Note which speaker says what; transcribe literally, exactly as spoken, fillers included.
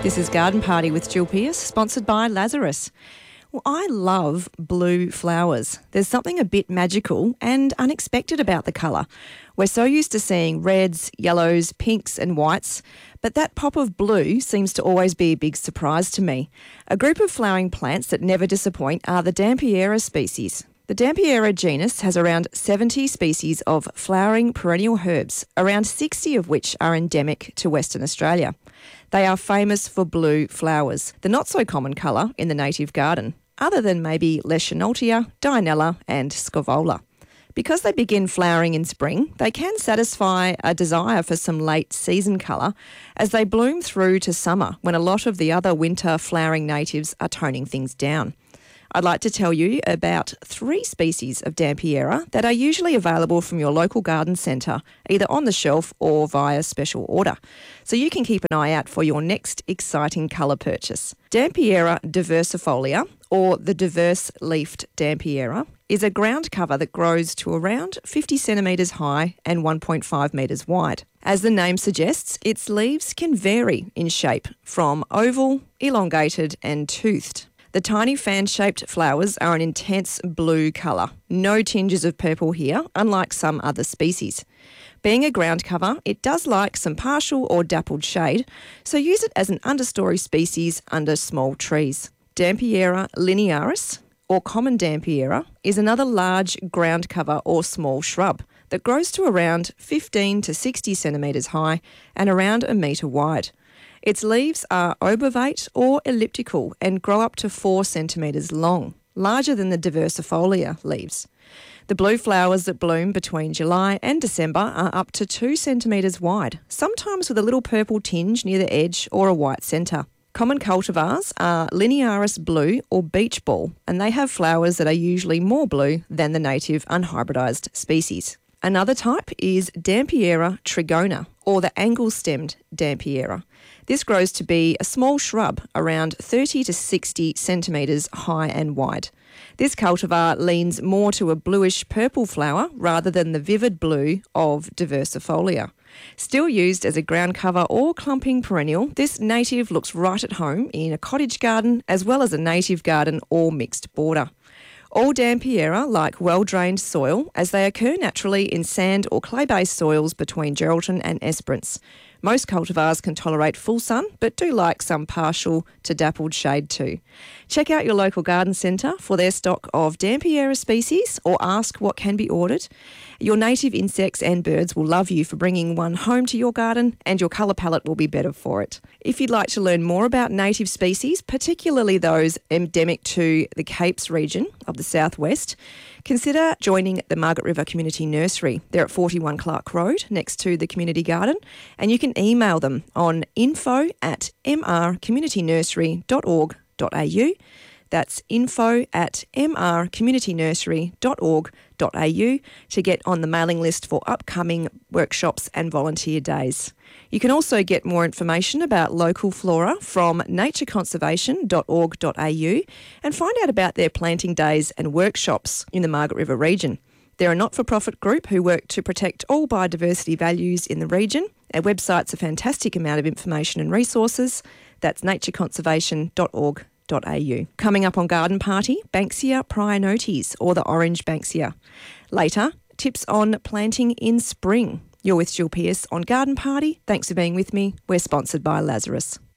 Speaker 1: This is Garden Party with Jill Pearce, sponsored by Lazarus. Well, I love blue flowers. There's something a bit magical and unexpected about the colour. We're so used to seeing reds, yellows, pinks and whites, but that pop of blue seems to always be a big surprise to me. A group of flowering plants that never disappoint are the Dampyera species. The Dampyera genus has around seventy species of flowering perennial herbs, around sixty of which are endemic to Western Australia. They are famous for blue flowers, the not-so-common colour in the native garden, other than maybe Leschnaultia, Dianella and Scaevola. Because they begin flowering in spring, they can satisfy a desire for some late season colour as they bloom through to summer when a lot of the other winter flowering natives are toning things down. I'd like to tell you about three species of Dampyera that are usually available from your local garden centre, either on the shelf or via special order, so you can keep an eye out for your next exciting colour purchase. Dampyera diversifolia, or the diverse-leafed Dampyera, is a ground cover that grows to around fifty centimetres high and one point five metres wide. As the name suggests, its leaves can vary in shape, from oval, elongated and toothed. The tiny fan-shaped flowers are an intense blue colour. No tinges of purple here, unlike some other species. Being a ground cover, it does like some partial or dappled shade, so use it as an understory species under small trees. Dampyera linearis, or common Dampyera, is another large ground cover or small shrub that grows to around fifteen to sixty centimetres high and around a metre wide. Its leaves are obovate or elliptical and grow up to four centimetres long, larger than the diversifolia leaves. The blue flowers that bloom between July and December are up to two centimetres wide, sometimes with a little purple tinge near the edge or a white centre. Common cultivars are Linearis blue or beach ball, and they have flowers that are usually more blue than the native unhybridised species. Another type is Dampyera trigona, or the angle-stemmed Dampyera. This grows to be a small shrub around thirty to sixty centimetres high and wide. This cultivar leans more to a bluish purple flower rather than the vivid blue of diversifolia. Still used as a ground cover or clumping perennial, this native looks right at home in a cottage garden as well as a native garden or mixed border. All Dampyera like well-drained soil as they occur naturally in sand or clay-based soils between Geraldton and Esperance. Most cultivars can tolerate full sun, but do like some partial to dappled shade too. Check out your local garden centre for their stock of Dampyera species or ask what can be ordered. Your native insects and birds will love you for bringing one home to your garden, and your colour palette will be better for it. If you'd like to learn more about native species, particularly those endemic to the Capes region of the southwest, consider joining the Margaret River Community Nursery. They're at forty-one Clark Road, next to the community garden, and you can email them on info at m r community nursery dot org dot a u. That's info at m r community nursery dot org dot a u to get on the mailing list for upcoming workshops and volunteer days. You can also get more information about local flora from nature conservation dot org dot a u and find out about their planting days and workshops in the Margaret River region. They're a not-for-profit group who work to protect all biodiversity values in the region. Their website's a fantastic amount of information and resources. That's nature conservation dot org dot a u. Coming up on Garden Party, Banksia prionotes, or the orange Banksia. Later, tips on planting in spring. You're with Jill Pearce on Garden Party. Thanks for being with me. We're sponsored by Lazarus.